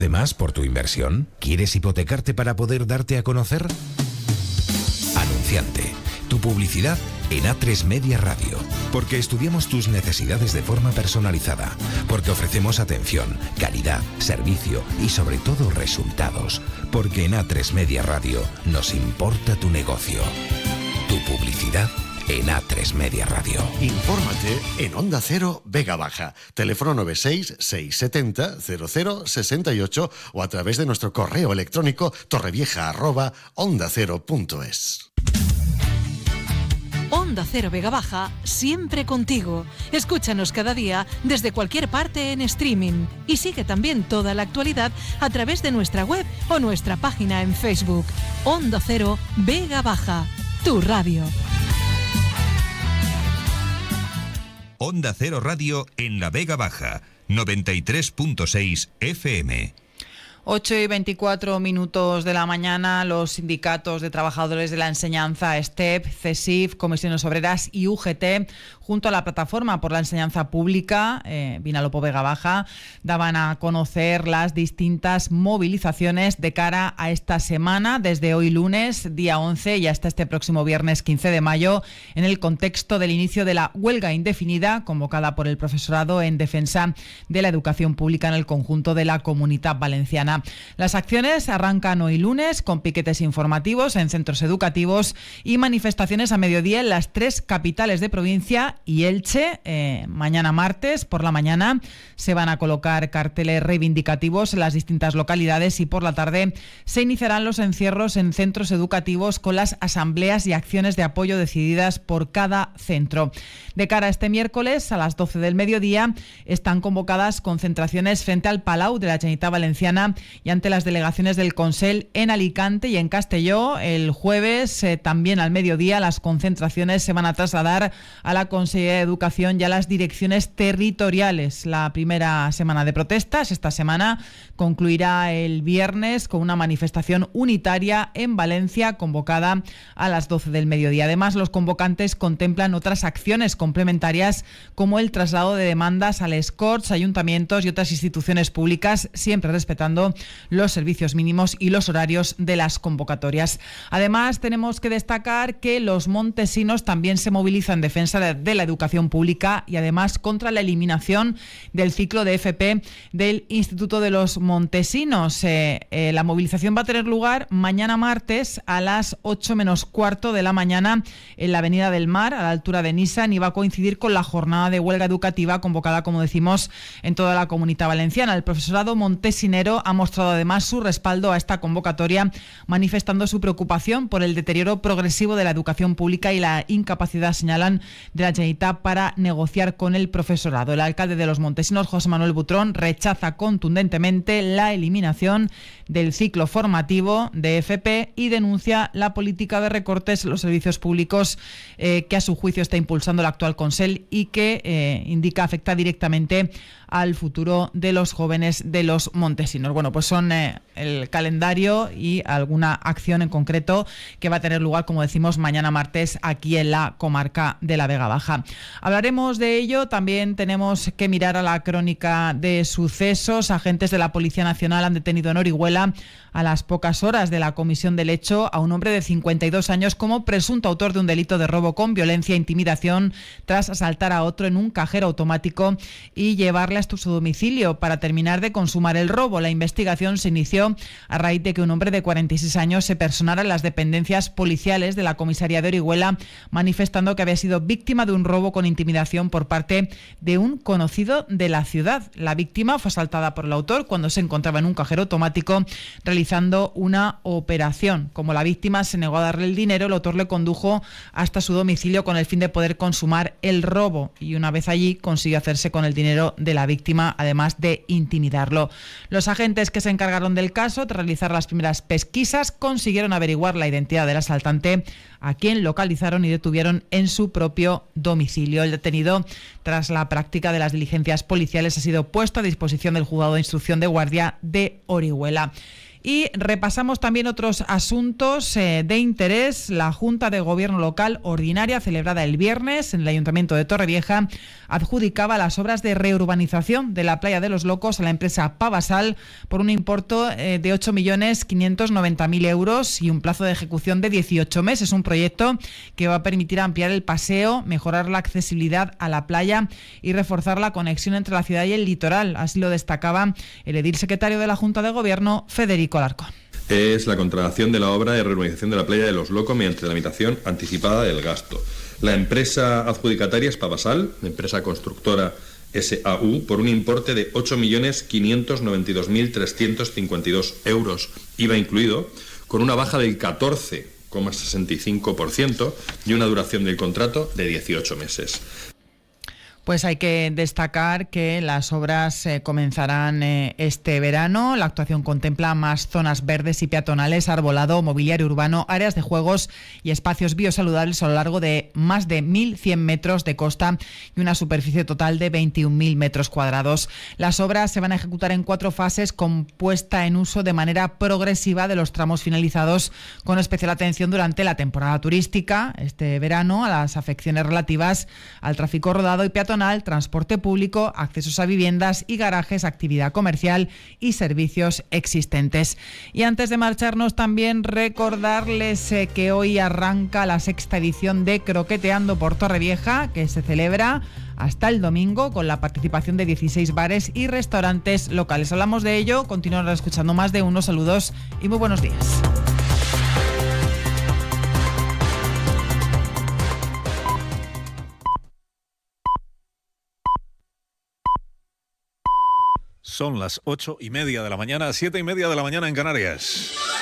Además, por tu inversión, ¿quieres hipotecarte para poder darte a conocer? Anunciante. Tu publicidad en A3 Media Radio. Porque estudiamos tus necesidades de forma personalizada. Porque ofrecemos atención, calidad, servicio y sobre todo resultados. Porque en A3 Media Radio nos importa tu negocio. Tu publicidad en A3 Media Radio. Infórmate en Onda Cero Vega Baja. Teléfono 96 670 0068 o a través de nuestro correo electrónico torrevieja@ondacero.es. Onda Cero Vega Baja, siempre contigo. Escúchanos cada día desde cualquier parte en streaming y sigue también toda la actualidad a través de nuestra web o nuestra página en Facebook. Onda Cero Vega Baja, tu radio. Onda Cero Radio en la Vega Baja, 93.6 FM. 8:24 de la mañana, los sindicatos de trabajadores de la enseñanza, STEP, CESIF, Comisiones Obreras y UGT, junto a la Plataforma por la Enseñanza Pública, Vinalopó Vega Baja, daban a conocer las distintas movilizaciones de cara a esta semana, desde hoy lunes, día 11, y hasta este próximo viernes 15 de mayo, en el contexto del inicio de la huelga indefinida convocada por el profesorado en defensa de la educación pública en el conjunto de la Comunitat Valenciana. Las acciones arrancan hoy lunes con piquetes informativos en centros educativos y manifestaciones a mediodía en las 3 capitales de provincia y Elche. Mañana martes por la mañana se van a colocar carteles reivindicativos en las distintas localidades y por la tarde se iniciarán los encierros en centros educativos con las asambleas y acciones de apoyo decididas por cada centro. De cara a este miércoles a las 12 del mediodía están convocadas concentraciones frente al Palau de la Generalitat Valenciana y ante las delegaciones del Consell en Alicante y en Castelló. El jueves, también al mediodía, las concentraciones se van a trasladar a la Consellería de Educación y a las direcciones territoriales. La primera semana de protestas esta semana concluirá el viernes con una manifestación unitaria en Valencia convocada a las 12 del mediodía. Además, los convocantes contemplan otras acciones complementarias como el traslado de demandas a les Corts, ayuntamientos y otras instituciones públicas, siempre respetando los servicios mínimos y los horarios de las convocatorias. Además, tenemos que destacar que los montesinos también se movilizan en defensa de la educación pública y además contra la eliminación del ciclo de FP del Instituto de los Montesinos. La movilización va a tener lugar mañana martes a las 8 menos cuarto de la mañana en la Avenida del Mar, a la altura de Nissan, y va a coincidir con la jornada de huelga educativa convocada, como decimos, en toda la Comunitat Valenciana. El profesorado montesinero ha mostrado además su respaldo a esta convocatoria, manifestando su preocupación por el deterioro progresivo de la educación pública y la incapacidad, señalan, de la Generalitat para negociar con el profesorado. El alcalde de los Montesinos, José Manuel Butrón, rechaza contundentemente la eliminación del ciclo formativo de FP y denuncia la política de recortes en los servicios públicos que a su juicio está impulsando el actual Consell y que indica afecta directamente al futuro de los jóvenes de los montesinos. Bueno, pues son el calendario y alguna acción en concreto que va a tener lugar, como decimos, mañana martes aquí en la comarca de la Vega Baja. Hablaremos de ello. También tenemos que mirar a la crónica de sucesos. Agentes de la Policía Nacional han detenido en Orihuela, a las pocas horas de la comisión del hecho, a un hombre de 52 años como presunto autor de un delito de robo con violencia e intimidación tras asaltar a otro en un cajero automático y llevarle hasta su domicilio para terminar de consumar el robo. La investigación se inició a raíz de que un hombre de 46 años se personara en las dependencias policiales de la comisaría de Orihuela manifestando que había sido víctima de un robo con intimidación por parte de un conocido de la ciudad. La víctima fue asaltada por el autor cuando se encontraba en un cajero automático realizando una operación. Como la víctima se negó a darle el dinero, el autor le condujo hasta su domicilio con el fin de poder consumar el robo y una vez allí consiguió hacerse con el dinero de la víctima, además de intimidarlo. Los agentes que se encargaron del caso, tras realizar las primeras pesquisas, consiguieron averiguar la identidad del asaltante, a quien localizaron y detuvieron en su propio domicilio. El detenido, tras la práctica de las diligencias policiales, ha sido puesto a disposición del juzgado de instrucción de Guardia de Orihuela. Y repasamos también otros asuntos de interés. La Junta de Gobierno Local Ordinaria, celebrada el viernes en el Ayuntamiento de Torrevieja, adjudicaba las obras de reurbanización de la Playa de los Locos a la empresa Pavasal por un importe de 8.590.000 euros y un plazo de ejecución de 18 meses. Un proyecto que va a permitir ampliar el paseo, mejorar la accesibilidad a la playa y reforzar la conexión entre la ciudad y el litoral. Así lo destacaba el edil secretario de la Junta de Gobierno, Federico Alarcón. Es la contratación de la obra de reurbanización de la Playa de los Locos mediante tramitación anticipada del gasto. La empresa adjudicataria es Pavasal, empresa constructora SAU, por un importe de 8.592.352 euros, IVA incluido, con una baja del 14,65% y una duración del contrato de 18 meses. Pues hay que destacar que las obras comenzarán este verano. La actuación contempla más zonas verdes y peatonales, arbolado, mobiliario urbano, áreas de juegos y espacios biosaludables a lo largo de más de 1.100 metros de costa y una superficie total de 21.000 metros cuadrados. Las obras se van a ejecutar en 4 fases con puesta en uso de manera progresiva de los tramos finalizados, con especial atención durante la temporada turística este verano a las afecciones relativas al tráfico rodado y peatonal, transporte público, accesos a viviendas y garajes, actividad comercial y servicios existentes. Y antes de marcharnos, también recordarles que hoy arranca la 6ª edición de Croqueteando por Torrevieja, que se celebra hasta el domingo con la participación de 16 bares y restaurantes locales. Hablamos de ello, continúan escuchando Más de Uno. Saludos y muy buenos días. Son las 8:30 de la mañana, 7:30 de la mañana en Canarias.